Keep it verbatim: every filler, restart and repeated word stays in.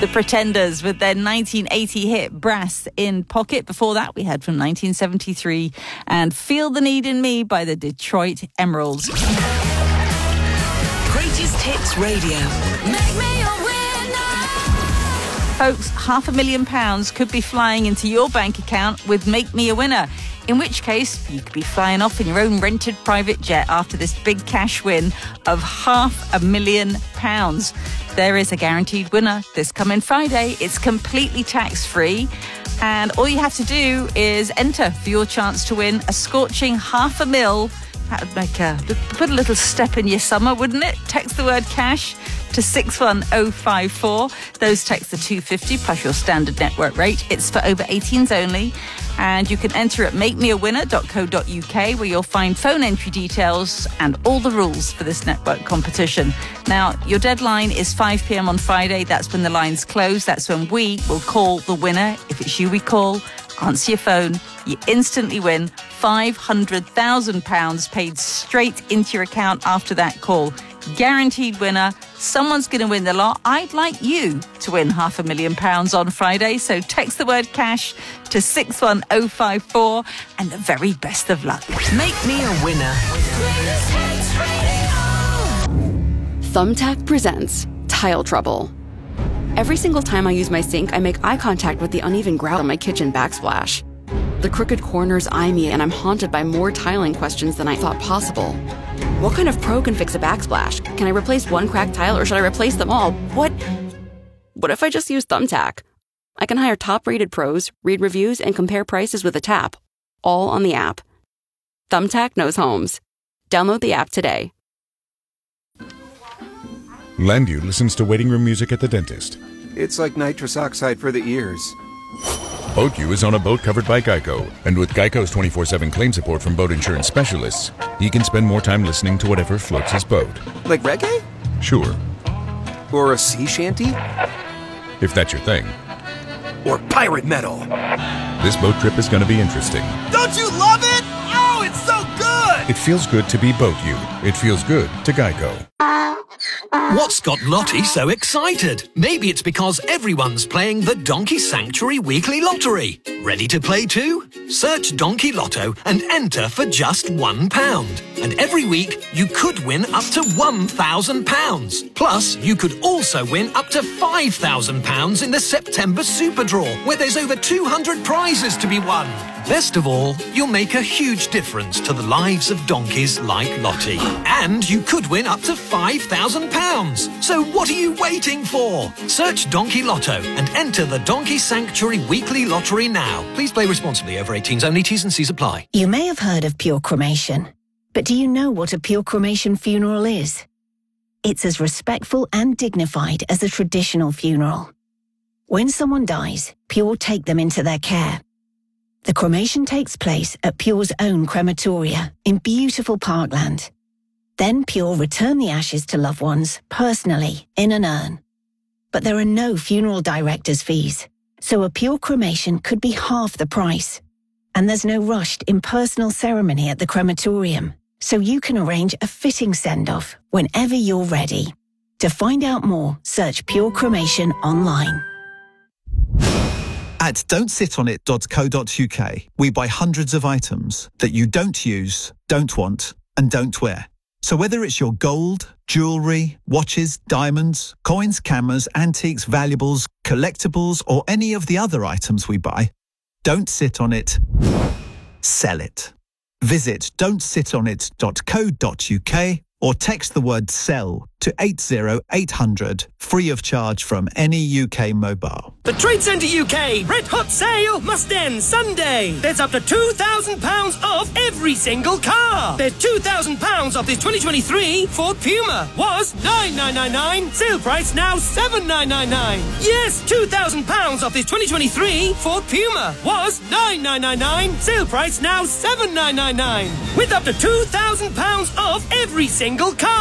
The Pretenders with their nineteen eighty hit Brass in Pocket. Before that, we had from nineteen seventy-three and Feel the Need in Me by the Detroit Emeralds. Greatest Hits Radio. Make me a winner. Folks, half a million pounds could be flying into your bank account with Make Me a Winner. In which case, you could be flying off in your own rented private jet after this big cash win of half a million pounds. There is a guaranteed winner this coming Friday. It's completely tax-free. And all you have to do is enter for your chance to win a scorching half a mil. That would make a, put a little step in your summer, wouldn't it? Text the word cash to six one oh five four. Those texts are two pounds fifty plus your standard network rate. It's for over eighteens only. And you can enter at make me a winner dot co dot uk, where you'll find phone entry details and all the rules for this network competition. Now, your deadline is five p.m. on Friday. That's when the lines close. That's when we will call the winner. If it's you we call, answer your phone. You instantly win five hundred thousand pounds paid straight into your account after that call. Guaranteed winner. Someone's going to win the lot. I'd like you to win half a million pounds on Friday. So text the word cash to six one oh five four and the very best of luck. Make me a winner. Thumbtack presents Tile Trouble. Every single time I use my sink, I make eye contact with the uneven grout on my kitchen backsplash. The crooked corners eye me, and I'm haunted by more tiling questions than I thought possible. What kind of pro can fix a backsplash? Can I replace one cracked tile, or should I replace them all? What? What if I just use Thumbtack? I can hire top-rated pros, read reviews, and compare prices with a tap, all on the app. Thumbtack knows homes. Download the app today. Landu listens to waiting room music at the dentist. It's like nitrous oxide for the ears. BoatU is on a boat covered by Geico, and with Geico's twenty-four seven claim support from boat insurance specialists, he can spend more time listening to whatever floats his boat. Like reggae? Sure. Or a sea shanty? If that's your thing. Or pirate metal? This boat trip is going to be interesting. Don't you love it? Oh, it's so good! It feels good to be BoatU. It feels good to Geico. What's got Lottie so excited? Maybe it's because everyone's playing the Donkey Sanctuary Weekly Lottery. Ready to play too? Search Donkey Lotto and enter for just one pound. And every week, you could win up to one thousand pounds. Plus, you could also win up to five thousand pounds in the September Super Draw, where there's over two hundred prizes to be won. Best of all, you'll make a huge difference to the lives of donkeys like Lottie. And you could win up to five thousand pounds. So what are you waiting for? Search Donkey Lotto and enter the Donkey Sanctuary Weekly Lottery now. Please play responsibly. Over eighteens only. T's and C's apply. You may have heard of pure cremation, but do you know what a pure cremation funeral is? It's as respectful and dignified as a traditional funeral. When someone dies, Pure take them into their care. The cremation takes place at Pure's own crematoria in beautiful Parkland. Then Pure return the ashes to loved ones personally in an urn. But there are no funeral director's fees, so a Pure cremation could be half the price. And there's no rushed impersonal ceremony at the crematorium, so you can arrange a fitting send-off whenever you're ready. To find out more, search Pure Cremation online. At don't sit on it dot co dot uk, we buy hundreds of items that you don't use, don't want, and don't wear. So whether it's your gold, jewellery, watches, diamonds, coins, cameras, antiques, valuables, collectibles, or any of the other items we buy, don't sit on it, sell it. Visit don't sit on it dot co dot uk or text the word SELL to eight zero eight hundred, free of charge from any U K mobile. The Trade Centre U K Red Hot Sale must end Sunday. There's up to two thousand pounds off every single car. There's two thousand pounds off this twenty twenty-three Ford Puma. Was nine thousand nine hundred ninety-nine pounds. Sale price now seven thousand nine hundred ninety-nine pounds. Yes, two thousand pounds off this twenty twenty-three Ford Puma. Was nine thousand nine hundred ninety-nine pounds. Sale price now seven thousand nine hundred ninety-nine pounds. With up to two thousand pounds off every single car.